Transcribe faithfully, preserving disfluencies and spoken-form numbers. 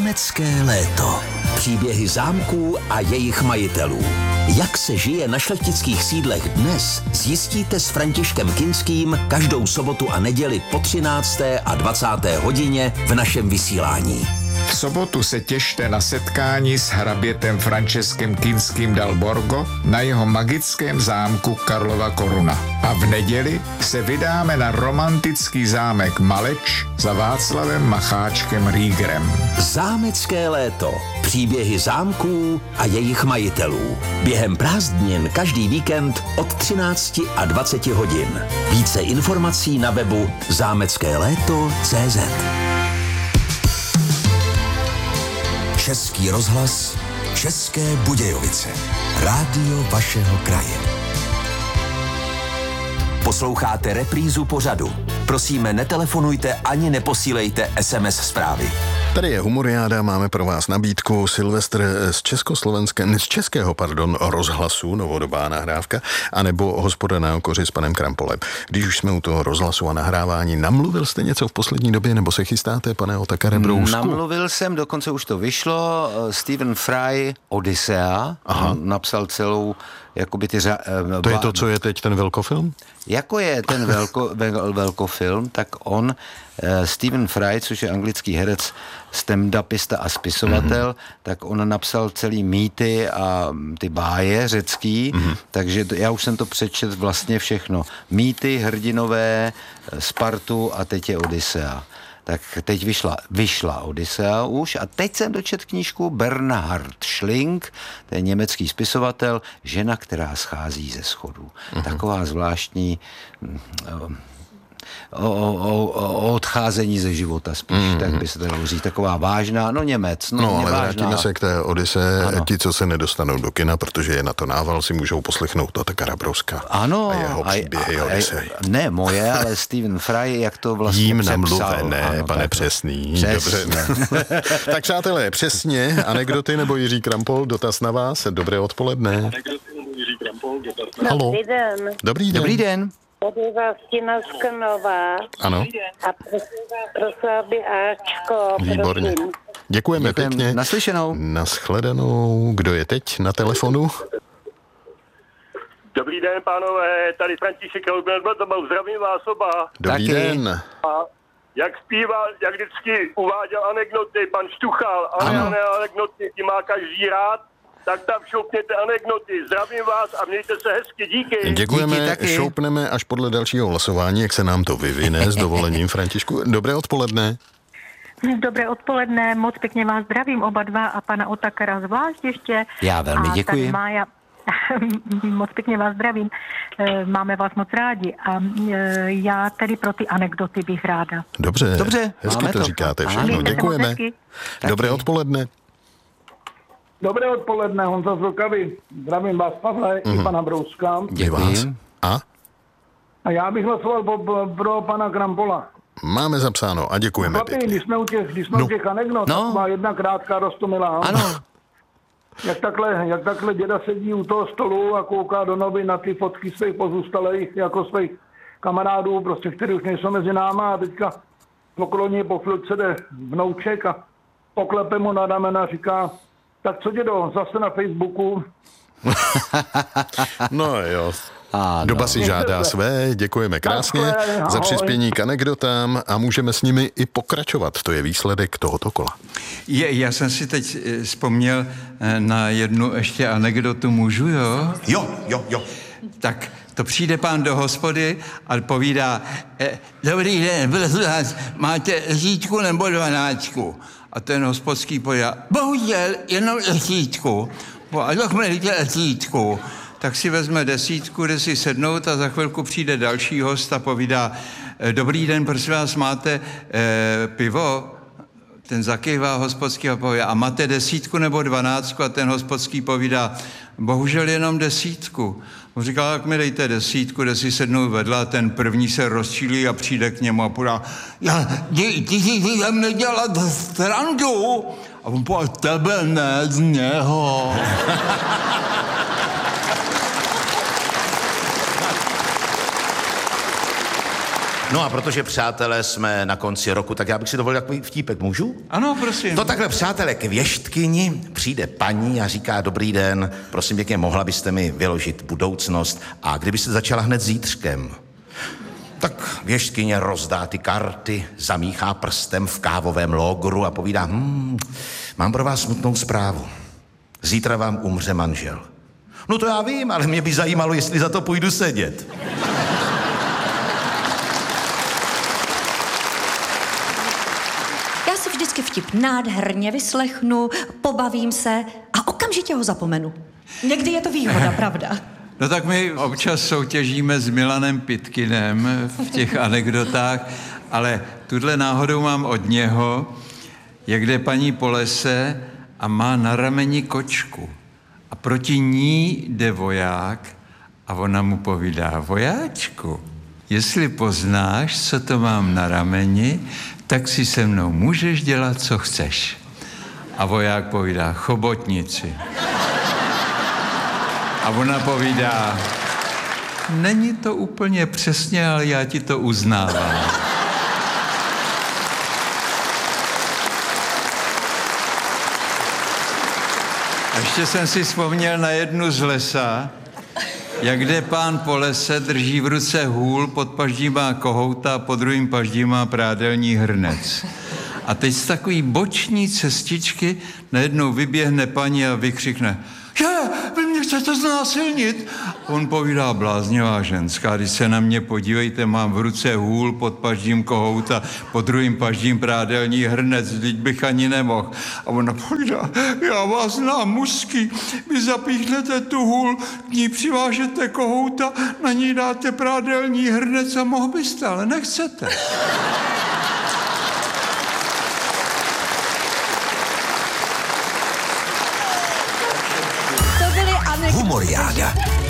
Zámecké léto. Příběhy zámků a jejich majitelů. Jak se žije na šlechtických sídlech dnes, zjistíte s Františkem Kinským každou sobotu a neděli po třinácté a dvacáté hodině v našem vysílání. V sobotu se těšte na setkání s hrabětem Františkem Kinským dal Borgo na jeho magickém zámku Karlova Koruna. A v neděli se vydáme na romantický zámek Maleč za Václavem Macháčkem Rýgrem. Zámecké léto. Příběhy zámků a jejich majitelů. Během prázdnin každý víkend od třinácti a dvaceti hodin. Více informací na webu zámecké léto tečka cé zet. Český rozhlas, České Budějovice. Rádio vašeho kraje. Posloucháte reprízu pořadu. Prosíme, netelefonujte ani neposílejte es em es zprávy. Tady je Humoriáda, máme pro vás nabídku Silvestr z československého, z českého, pardon, rozhlasu, novodobá nahrávka, anebo Hospoda na okoři s panem Krampolem. Když už jsme u toho rozhlasu a nahrávání, namluvil jste něco v poslední době, nebo se chystáte, pane Otakare Brousku? Namluvil jsem, dokonce už to vyšlo, Stephen Fry, Odyssea, napsal celou, jakoby ty... Řa, to je to, co je teď ten velkofilm? Jako je ten velko, vel, velkofilm, tak on, Stephen Fry, což je anglický herec, stand-upista a spisovatel, mm-hmm. tak on napsal celý mýty a ty báje řecký, mm-hmm. takže to, já už jsem to přečet vlastně všechno. Mýty, hrdinové, Spartu a teď je Odyssea. Tak teď vyšla, vyšla Odyssea už a teď jsem dočet knížku Bernhard Schling, to je německý spisovatel, žena, která schází ze schodů. Uh-huh. Taková zvláštní o, o, o odcházení ze života spíš, mm-hmm. tak by se to dalo říct, taková vážná, no Němec, no, no ale nevážná. vrátíme se k té Odyse, ti, co se nedostanou do kina, protože je na to nával, si můžou poslechnout Otakara Brouska. Ano. A jeho příběhy Odysej. Ne moje, ale Stephen Fry, jak to vlastně jím přepsal. namluvené, ano, pane tak, přesný. Přesně. Dobře. Tak přátelé, přesně, anekdoty nebo Jiří Krampol, dotaz na vás, dobré odpoledne. Anekdoty nebo Jiří Krampol, dotaz na vás. Halo. Dobrý den. Dobrý den. Dobrý den. Tady Vlastina z Krnova. Ano. A prosila by Ačko, výborně. Prosím. Děkujeme Děkujem. pěkně. Naslyšenou. Naschledanou. Kdo je teď na telefonu? Dobrý den, pánové, tady František Elbel, zdravím vás oba. Dobrý Taky. den. A jak zpívá, jak vždycky uváděl anekdoty, pan Štuchal, a ne, ne anekdoty, ti má každý rád, tak tam šoupněte anekdoty. Zdravím vás a mějte se hezky, díky. Děkujeme, díky, šoupneme až podle dalšího hlasování, jak se nám to vyvine s dovolením, Františku. Dobré odpoledne. Dobré odpoledne, moc pěkně vás zdravím oba dva a pana Otakara zvlášť ještě. Já velmi a děkuji. Tady Mája, moc pěkně vás zdravím, máme vás moc rádi a já tedy pro ty anekdoty bych ráda. Dobře, Dobře, hezky to, to říkáte všechno, děkujeme. Dobré odpoledne. Dobré odpoledne, Honza z Vlkavy. Zdravím vás, Pavle, mm. i pana Brouska. Děkuji. A? A já bych hlasoval pro, pro pana Krampola. Máme zapsáno a děkujeme Chlapi, pěkně. když jsme u těch, když jsme no. u těch anekdot, no. má jedna krátká roztomilá. Ano. Jak takhle, jak takhle děda sedí u toho stolu a kouká do novin na ty fotky svých pozůstalých, jako svých kamarádů, prostě, kteří už nejsou mezi náma a teďka pokloní po chvilce jde vnouček a poklepe mu na ramena a říká: tak co, dědo, zase na Facebooku? No jo. Ano. Doba si žádá své, děkujeme krásně za přispění k anekdotám a můžeme s nimi i pokračovat. To je výsledek tohoto kola. Je, já jsem si teď vzpomněl na jednu ještě anekdotu, můžu, jo? Jo, jo, jo. Tak to přijde pán do hospody a povídá: eh, dobrý den, prosím vás, máte desítku nebo dvanáctku? A ten hospodský povídá: bohužel jenom desítku. A tak mi dejte desítku. Tak si vezme desítku, jde si sednout a za chvilku přijde další host a povídá: dobrý den, prosím vás, máte eh, pivo? Ten zakývá hospodský a povídá: a máte desítku nebo dvanáctku? A ten hospodský povídá: bohužel jenom desítku. On říká: jak mi dejte desítku, jde si sednout vedle a ten první se rozčílí a přijde k němu a podá: já, ty, ty si si tam nedělat srandu. A on povídá: tebe ne, z něho. No a protože, přátelé, jsme na konci roku, tak já bych si dovolil takový vtípek, můžu? Ano, prosím. To takhle, přátelé, k věštkyni přijde paní a říká, dobrý den, prosím pěkně, mohla byste mi vyložit budoucnost a kdybyste začala hned zítřkem. Tak věštkyně rozdá ty karty, zamíchá prstem v kávovém logru a povídá, hm, mám pro vás smutnou zprávu. Zítra vám umře manžel. No to já vím, ale mě by zajímalo, jestli za to půjdu sedět. Já si vždycky vtip nádherně vyslechnu, pobavím se a okamžitě ho zapomenu. Někdy je to výhoda, pravda? No tak my občas soutěžíme s Milanem Pitkinem v těch anekdotách, ale tuhle náhodou mám od něho, jak jde paní po lese a má na rameni kočku. A proti ní jde voják a ona mu povídá, vojáčku, jestli poznáš, co to mám na rameni, tak si se mnou můžeš dělat, co chceš. A voják povídá, chobotnici. A ona povídá, není to úplně přesně, ale já ti to uznávám. A ještě jsem si vzpomněl na jednu z lesa, jak jde pán po lese, drží v ruce hůl, pod paždí má kohouta a pod druhým paždí má prádelní hrnec. A teď z takový boční cestičky najednou vyběhne paní a vykřikne, že, vy mě chcete znásilnit? On povídá, bláznivá ženská, když se na mě podívejte, mám v ruce hůl, pod paždím kohouta, pod druhým paždím prádelní hrnec, vždyť bych ani nemohl. A ona povídá, já vás znám mužský, vy zapíchnete tu hůl, k ní přivážete kohouta, na ní dáte prádelní hrnec a mohl byste, ale nechcete. Humoriáda.